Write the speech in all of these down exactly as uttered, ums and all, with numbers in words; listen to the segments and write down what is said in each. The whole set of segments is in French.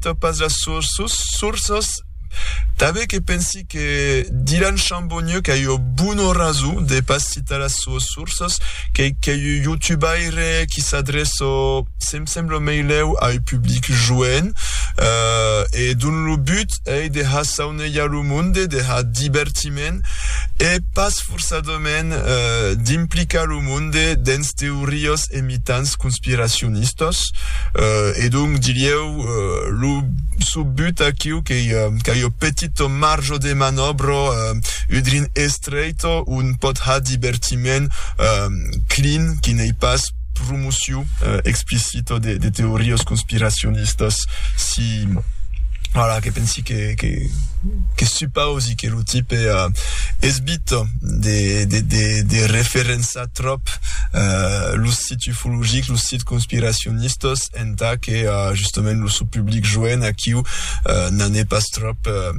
explicito pas las sources. Tabe che pensi che Dylan Chambonnier che io buono razu de pas cita las suas sources che che youtubaire qui s'adresso sem semblo maileu ai public jouen uh, e dun lo but è de ha sauneia lo monde de ha divertiment e pas forsa domen uh, d'implica lo monde dens teorios emitans conspiracionistas uh, e donc dilieu uh, lo su but akiu che uh, che io petito margio de manobro uh, udrin estreito un pot ha divertiment um, clean qui n'est pas promotion uh, explicito de, de teorios conspiracionistas si voilà che pensi che che che suppausi che lo type uh, esbito de de de de referenza trop uh, lo site ufologique lo site conspiracionistas enta che uh, justement lo su public jouen a qui uh, n'en est pas trop uh,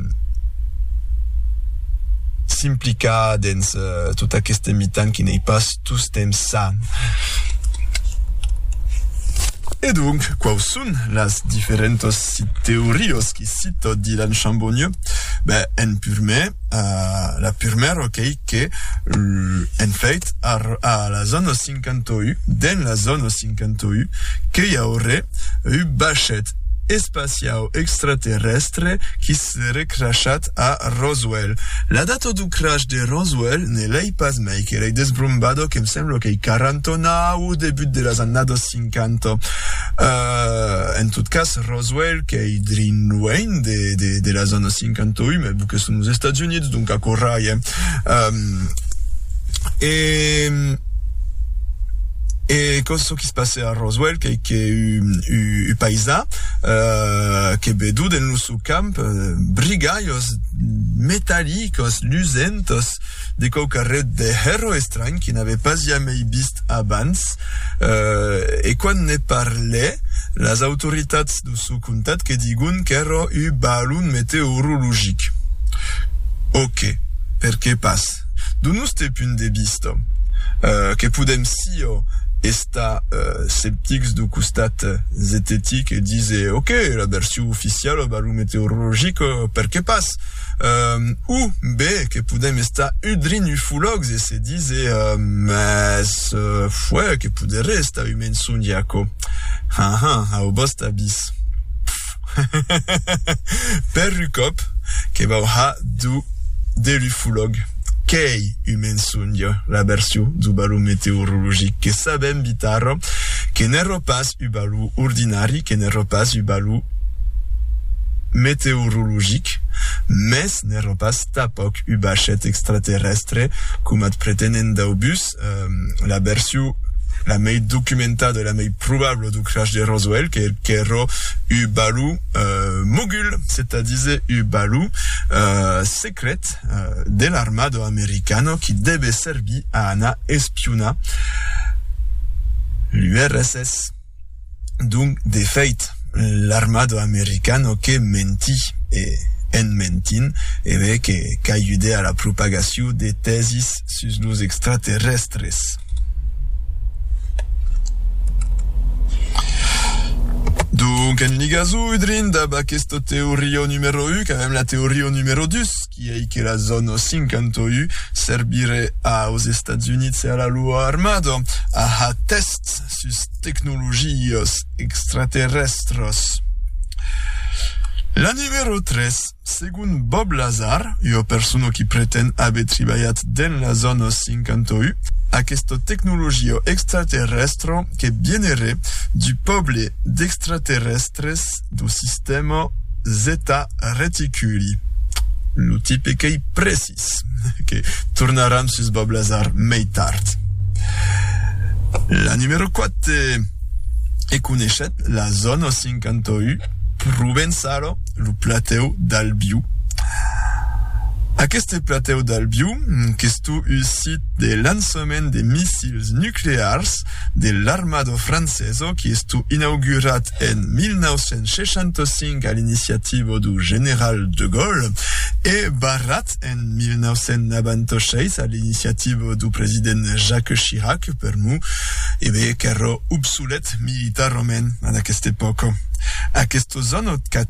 s'implica dens uh, tota queste mitan qui n'est pas tous tem sa. Et donc, quaus sun las diferentos teorios qui cito Dylan Chambonnier? Ben, en purme, uh, la primero okay, que en fait, a, a la zona cinquanta u, den la zona cinquanta u, que y aurait eu bachet espacial extraterrestre qui serait crashat a Roswell. La data du crash de Roswell ne lei pas mai, che lei desbrumbado che mi sembra che quarantanove debut de las annados cinquanta. Uh, en tout cas, Roswell che è drin Wayne de, de, de la zona cinquanta u, mais che sono negli Stati Uniti, donc a corraie. Um, e... E cosa che si passa a Roswell che che u u paisa uh, che bedu den lu su camp uh, brigaios metallicos lucentos de cocarret de hero estrange qui n'avait pas jamais vist abans uh, e quan ne parle las autoritats du su contat che digun che ero u balun meteorologic. Ok, perché pas? Dunus te pun de visto uh, che pudem sio esta uh, sceptics du costat zetetic e dice ok, la version officiale balu meteorologique perché pas um, ou b che pudem esta udrin ufologs e se dice uh, mas uh, fue che pudere esta u mensundiaco aha a obosta bis perrucop che va ha du de l'ufolog Kei humen sundio la versio du balu meteorologique che sabem bitaro che ne repas u balu ordinari che ne repas u balu meteorologique mes ne repas tapoc u bachet extraterrestre cum ad pretenen daubus um, la versio la mei documentata e la mei probable du crash de Roswell che ero u balu uh, mogul, c'est-à-dire u balu uh, secret uh, dell'armado americano qui deve servi a ana espiona l'U R S S. Donc, de fait, l'armado americano che menti e en mentin e ve che aiude a la propagation de tesis sus los extraterrestres. Donc, en ligazu udrin daba questo teorio numero u, quand même la teorio numero dus, qui est que la zone cinquanta u servire aos Estados Unidos e a la lua armado a ha tests sus tecnologios extraterrestres. La numero tres, segun Bob Lazar, io persono qui pretend abe tribayat den la zone cinquanta u, a questo tecnologio extraterrestre che viene du peuple d'extraterrestres du sistema Zeta Reticuli. Lo type che precis, che tornaram sus Bob Lazar mei tard. La numero quattro e conoscet la zona cinquanta u Provenzalo, lo plateo d'Albiu. Aquest plateu d'Albiu, que est un site de lancement de missiles nucléaires de l'armado franceso, qui est inaugurat en mille neuf cent seixanta-cinc à l'initiative du général de Gaulle et barrat en mille neuf cent noranta-sis à l'initiative du président Jacques Chirac per mu, e bé qu'ero obsolet militarment en aquesta època. Aquesta zona